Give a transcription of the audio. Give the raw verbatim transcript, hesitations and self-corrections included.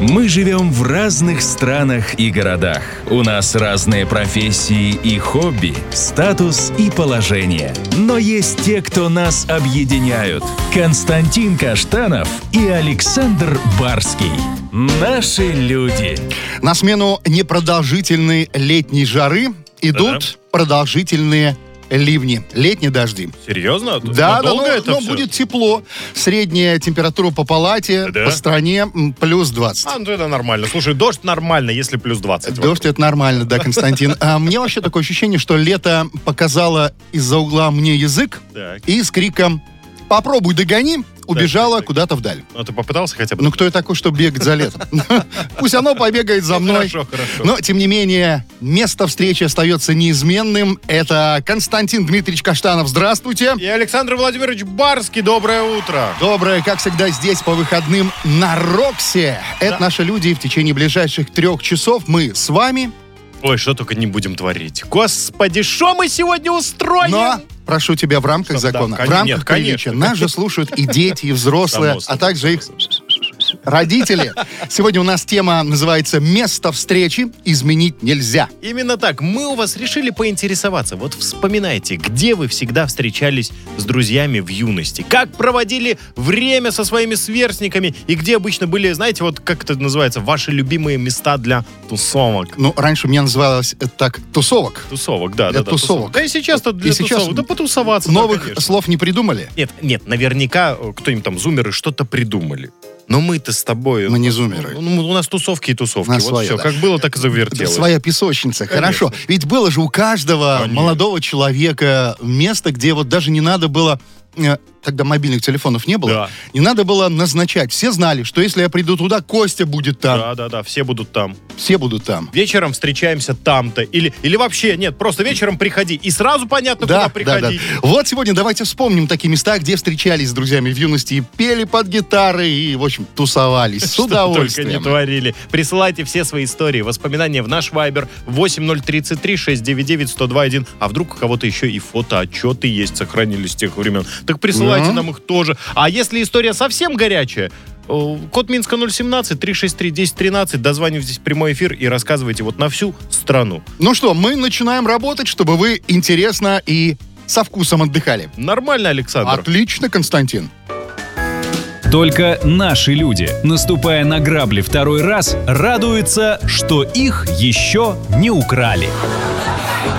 Мы живем в разных странах и городах. У нас разные профессии и хобби, статус и положение. Но есть те, кто нас объединяют. Константин Каштанов и Александр Барский. Наши люди. На смену непродолжительной летней жары идут Да-да. продолжительные ливни, летние дожди. Серьезно? Да, да, Надолго но, это но всё? будет тепло. Средняя температура по палате, Да? по стране м, плюс двадцать. А, ну это нормально. Слушай, дождь нормально, если плюс двадцать. Дождь — это нормально, да, Константин. А мне вообще такое ощущение, что лето показало из-за угла мне язык Так. и с криком «Попробуй, догони!» убежала так, так. куда-то вдаль. Ну ты попытался хотя бы? Ну, кто я такой, чтобы бегать за летом? Пусть оно побегает за мной. Хорошо, хорошо. Но, тем не менее, место встречи остается неизменным. Это Константин Дмитриевич Каштанов. Здравствуйте. И Александр Владимирович Барский, доброе утро. Доброе, как всегда, здесь по выходным на Роксе. Это наши люди. И в течение ближайших трех часов мы с вами. Ой, что только не будем творить. Господи, что мы сегодня устроим? Но прошу тебя в рамках Чтоб, да, закона, кон- в рамках нет, приличия. конечно. Нас же слушают и дети, и взрослые, Само собой. а также их родители. Сегодня у нас тема называется «Место встречи изменить нельзя». Именно так. Мы у вас решили поинтересоваться. Вот вспоминайте, где вы всегда встречались с друзьями в юности? Как проводили время со своими сверстниками? И где обычно были, знаете, вот как это называется, ваши любимые места для тусовок? Ну, раньше у меня называлось это так «тусовок». Тусовок, да, Для да, да. тусовок. Да и сейчас-то для И сейчас тусовок. Да потусоваться. да, Новых конечно. слов не придумали? Нет, нет, наверняка э, кто-нибудь там, зумеры, что-то придумали. Но мы-то с тобой... Мы не зумеры. Ну, у нас тусовки и тусовки. У нас Вот своя, все, да. как было, так и завертелось. Своя песочница, Конечно. хорошо. Ведь было же у каждого Конечно. молодого человека место, где вот даже не надо было... э, Тогда мобильных телефонов не было. Да. Не надо было назначать. Все знали, что если я приду туда, Костя будет там. Да, да, да, все будут там. Все будут там. Вечером встречаемся там-то. Или, или вообще, нет, просто вечером приходи. И сразу понятно, Да, куда да, да. приходить. Вот сегодня давайте вспомним такие места, где встречались с друзьями в юности и пели под гитары, и, в общем, тусовались с Что только не удовольствием. творили. Присылайте все свои истории, воспоминания в наш вайбер восемь ноль тридцать три шестьсот девяносто девять сто два один. А вдруг у кого-то еще и фотоотчеты есть, сохранились с тех времен. Так присылайте Ну. нам их тоже. А если история совсем горячая, э, код Минска ноль семнадцать триста шестьдесят три десять тринадцать, дозванивайтесь в прямой эфир и рассказывайте вот на всю страну. Ну что, мы начинаем работать, чтобы вы интересно и со вкусом отдыхали. Нормально, Александр? Отлично, Константин. Только наши люди, наступая на грабли второй раз, радуются, что их еще не украли.